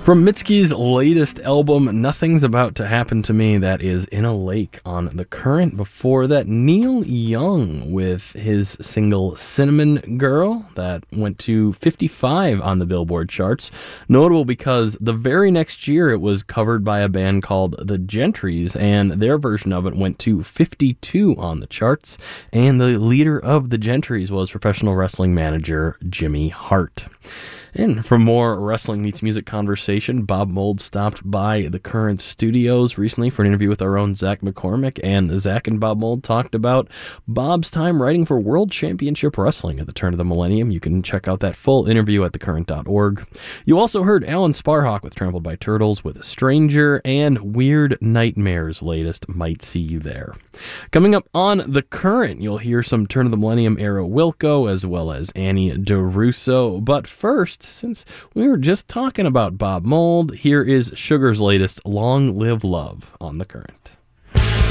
From Mitski's latest album, Nothing's About to Happen to Me, that is In a Lake on The Current. Before that, Neil Young with his single Cinnamon Girl that went to 55 on the Billboard charts. Notable because the very next year it was covered by a band called The Gentrys, and their version of it went to 52 on the charts. And the leader of The Gentrys was professional wrestling manager Jimmy Hart. And for more Wrestling Meets Music conversation, Bob Mould stopped by the Current Studios recently for an interview with our own Zach McCormick, and Zach and Bob Mould talked about Bob's time writing for World Championship Wrestling at the turn of the millennium. You can check out that full interview at thecurrent.org. You also heard Alan Sparhawk with Trampled by Turtles with Stranger, and Weird Nightmare's latest Might See You There. Coming up on The Current, you'll hear some turn of the millennium era Wilco as well as Annie DeRusso. But first, since we were just talking about Bob Mould, here is Sugar's latest Long Live Love on The Current.